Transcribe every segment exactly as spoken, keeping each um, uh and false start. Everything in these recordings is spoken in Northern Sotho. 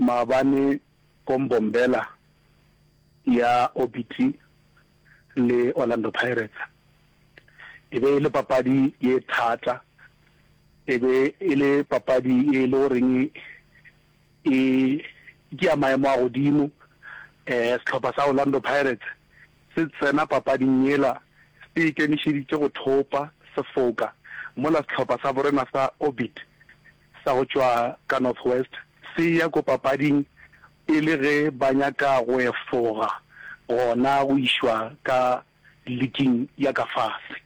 maabane kombombela ya O B T le Orlando Pirates e be le papadi ye thata e be ile papadi e le reng e ke a maemo a godimo eh setlhopha sa Orlando Pirates se tsena papading yela se ikemišeditše go thopa sefoka mola setlhopha sa borena sa O B T sa go tšwa ka Northwest se ya ko papading e le ge ba nyaka go efoga gona go išwa ka leaking ya ka fase.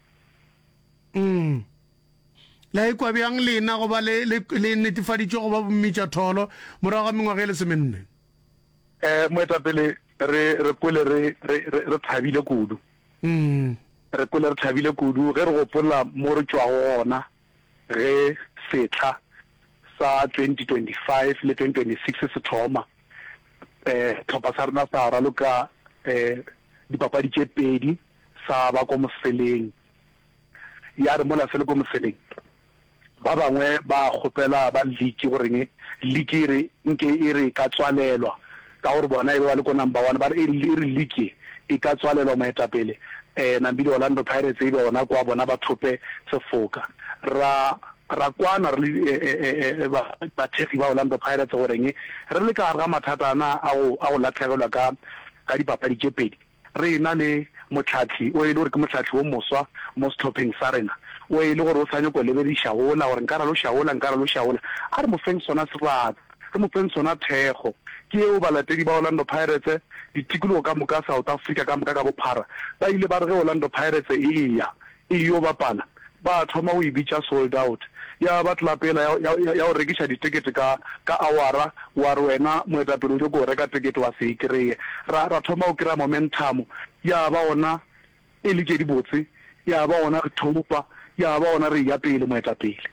mm la e kwa bjang lena go ba le le netefaditše go ba bommitša tholo morago ga mengwaga e le semenne? eh moetapele re re kwele re re thabile kudu. mm re kwele re thabile kudu ge re gopola mo re tšwago gona ge setla sa twenty twenty-five le twenty twenty-six se thoma eh tlhopha sa rena sa raloka eh dipapadi tše pedi sa ba ko moseleng ya re mola sele ko moseleng ba bangwe ba gopela ba league goreng league re nke e re ka tswalelwa ka gore bona e ba le ko number one ba re e re league e ka tswalelwa maetapele eh Nambili Orlando Pirates e bona kwa bona ba thope sefoka ra ra kwana re ba ba thegi ba Orlando Pirates goreng re le ka ga mathata ana a go a go latlhegelwa ka ka dipapadi tše pedi re na le motlhatlhi o e le gore ke motlhatlhi o moswa mo setlhopheng sa rena o e le gore o sa nyako lebediša gola gore nkara lo shagola nkara lo shagola a re mo feng sona serata re mo feng sona thego ke eo balatedi ba Orlando Pirates ditikologo ka moka South Africa ka moka ka bophara ba ile ba re ge Orlando Pirates e ya e yo bapala ba thoma o ibitša sold out ya batla pela ya ya o rekisha ditikete ka ka awara wa re wena moetapele o go reka tikete wa se ikreye ra ra thoma o kra momentum ya ba ona e le ke dibotse ya ba ona re thopa ya ba ona re ya pele moetapele.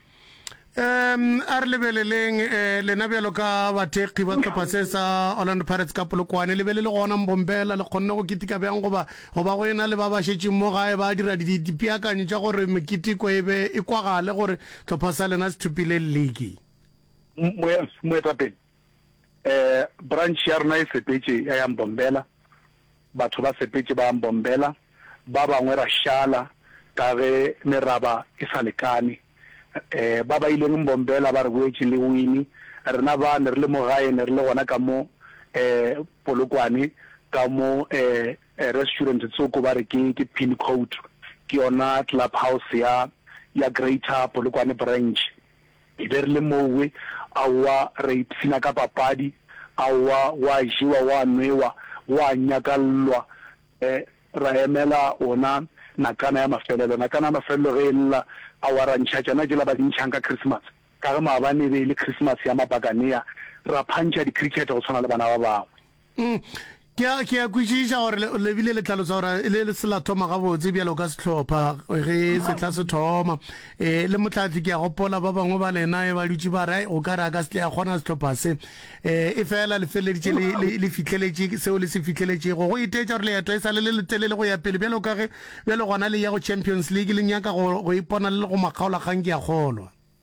um a re lebeleleng um lena bjalo ka bathekgi ba tlhopha se sa Orlando Pirates ka Polokwane lebele le gona Mbombela le kgonne go kitika bjang goba goba go ena le ba ba šetšeng mo gae ba dira dipeakanyo tša gore mekitiko e be e kwagale gore tlhopha sa lena se thupile league? Moetapele eh branch ya rena e sepetše ya ya Mbombela batho ba sepetše ba Mbombela ba bangwe ra šala ka ge meraba e sa lekane eh ba ba ile Mbombela ba re boetse le wini rena ba ne re le mo gae ne re le gona ka mo eh Polokwane ka mo eh restaurant tsoko ba re ke ke pin code ke yona clubhouse ya ya Greater Polokwane branch e be re le mowe awa re itsina ka papadi awa wa jiwa wa nwewa wa nyakallwa eh ra emela ona nakana ya mafelelo nakana ya mafelelo ge lla awara ntšhatšana ke la ba dintšhang ka Christmas ka ge maabane be le Christmas ya mapakanea ra phantšha di-cricket go tshwana le bana ba bangwe. ke a kwešiša gore lebile le tlhalosa gore le le se la thoma gabotse bjalo ka setlhopha ge se tla se thoma um le motlhatlhi ke a gopola ba bangwe ba lena e ba dutse ba re o ka re a ka se tle a kgona setlhopha se um e fela le feleleditše le fitlheletše seo le se fitlheletšego go itetša gore leeto e sa le le letelele go ya pele bjalo ka ge bjalo gona le ya go Champions League le nyaka go ipona le le go makgaolakgang ke a kgolwa?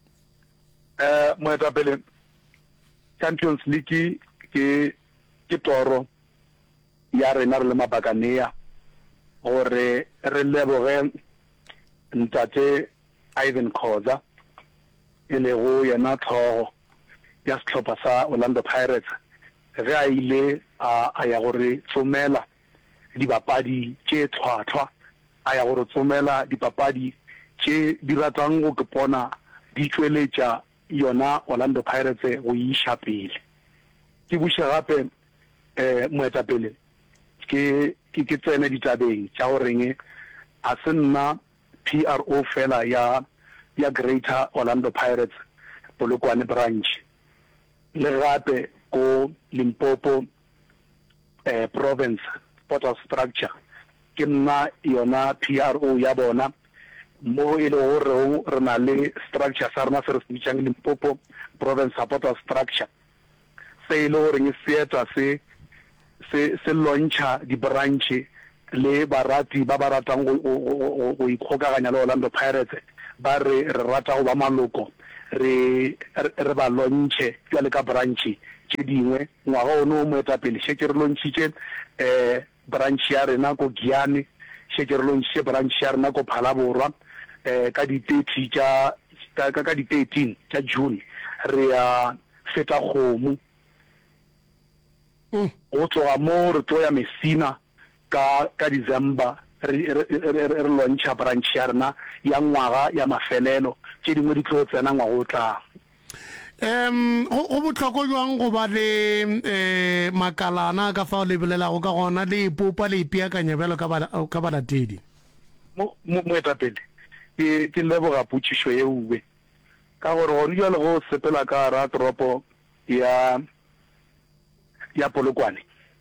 um moetapele Champions League ke ke toro ya rena re le mapakanea gore re leboge ntate Ivan Khoza e le go yena tlhogo ya setlhopha sa Orlando Pirates ge a ile a ya gore tsomela dibapadi tše tlhwatlhwa a ya gore tsomela dipapadi tše di ratang go kepona di tšweletša yona Orlando Pirates go iša pele. Ke buša gape eh moetapele ke ke ke tsene ditabeng tša goreng a se nna P R O fela ya ya Greater Orlando Pirates Polokwane branch le gape ko Limpopo eh province portal structure ke nna yona P R O ya bona mo e le gore re na le structure sa rena se re se Limpopo province portal structure se e le gore se etsa se se se launcha di branch le barati ba ba ratang go ikgokaganya le Orlando Pirates ba re re rata go ba maloko re re ba launche ya le ka branch tše dingwe ngwaga ono o moetapele šetse re lontšhitše um branch ya rena ko Giane, šetse re lontšhitše branch ya rena ko Phalaborwa um ka di-thirty tša ka di-thirteen tša June re ya feta kgomo go tloga mo re tlo ya Messina ka ka December re re launcha branch ya rena ya ngwaga ya mafelelo tše dingwe di tlo tsena ngwaga o tlang. Um go botlhokwa jwang go ba le eh makalana ka fa o lebelela go ka gona le ipopa le ipeakanya bjalo ka balatedi mo moetapele ke ke leboga potšišo ye uwe ka gore go jalo go sepela ka ra toropo ya ya Polokwane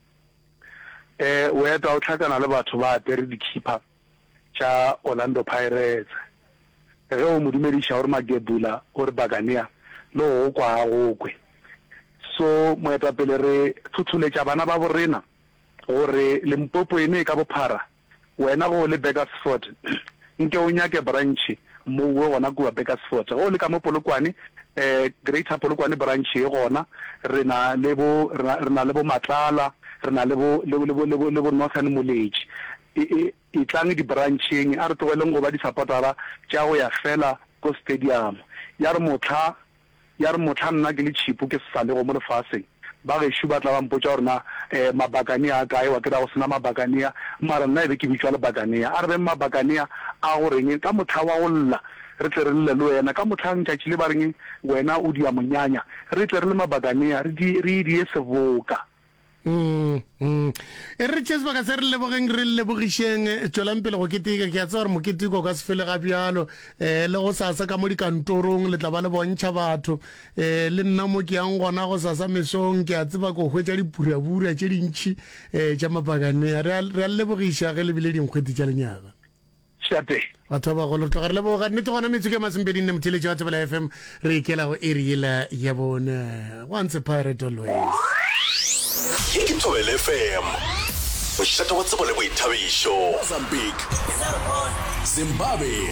eh o eta o tlhakana le batho ba apere di-keeper tša Orlando Pirates ge o modumediša gore Magebula gore Baganea lo kwa go kwe so moetapele re thuthuletša bana ba borena gore Limpopo ene ka bophara wena go le Bakersford nke o nyake branch mo go gona kua Bakersford go le ka mo Polokwane eh Greater Polokwane branch e gona re na le bo re na le bo Matlala re na le bo le bo le bo Northern Moleji e e tlang di branching a re tlogeleng go ba di supportera tša go ya fela ko stadium ya re motla ya re motla nna ke le chipo ke sa le go mo lefaseng ba ge shu ba tla ba mpotša gore na eh mabakania a kae wa ke da go sena mabakania mara nna e be ke bitswa le bakania a re be mabakania a go reng ka motla wa go lla re tle re le lo yena ka motla ntšatši le ba reng wena o dia monyanya re tle re le mabakania re di re di seboka. Mm mm e re tšese baka se re lebogeng re lebogišeng tswelang pele go keteka ke a tsa gore moketeko ka se fele ga bjalo um le go sasa ka mo dikantorong le tla ba le bontšha batho um le nna mo ke yang gona go sasa mesong ke a tseba ko hwetša dipurabura tše dintšhi um tša mabakanea re a lebogiša ge lebile dinkgwete tša lenyaga šate batho ba bagolo tloga re leboga nnete gona metsoko e masempedi nne motheletši wa Thobela F M re ikela go eri ela ya bona once a pirate always ke Thobela F M mošate wa tsebo le boithabišo Mozambique Zimbabwe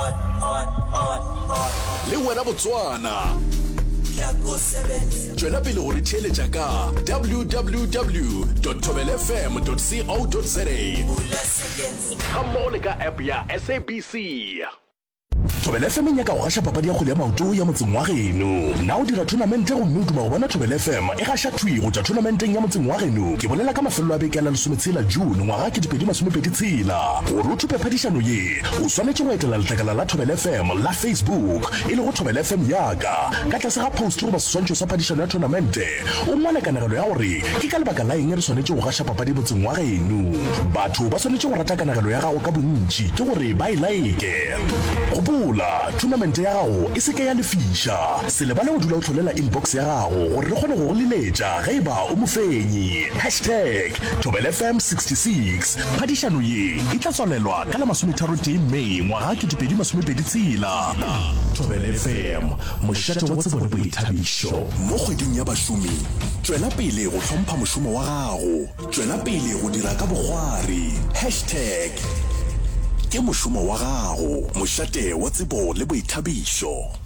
le wena Botswana tšwela pele go re theeletša ka w w w dot thobela f m dot co dot za ga mmogo le ka app ya S A B C. Thobela F M nyaka go gasha papadi ya kgwele ya maoto ya motseng wa geno na o dira tournament go mme o duma go bona Thobela F M e gasha thwi go tša tournamenteng ya motseng wa geno ke bolela ka mafelelo a beke la lesometshela June ngwaga ke dipedi masomepedi tshela gore o thupe phadišano ye o swanetše go etela letlakala la Thobela F M la Facebook e le go Thobela F M yaka ka tlase ga post go baswantšho sa phadišano ya tournamente o ngwale kanagelo ya gore ke ka lebaka la eng re swanetše go gasha papadi motseng wa geno batho ba swanetše go rata kanagelo ya gago ka bontši ke gore ba e like gopola tournament ya gago e seke ya lefiša se lebale go dula o tlholela inbox ya gago gore re kgone go go leletša ge eba o mofenyi hashtag Thobela F M sixty-six phadišano ye e tla tswalelwa ka la masometharo Mei ngwaga ke dipedi masomepedi tshela. Thobela F M mošate wa tsebo le boithabišo mo kgweding ya bašomi tšwela pele go hlompha mošomo wa gago tšwela pele go dira ka bogwari hashtag ke mošomo wa gago mošate wa tsebo le boithabišo.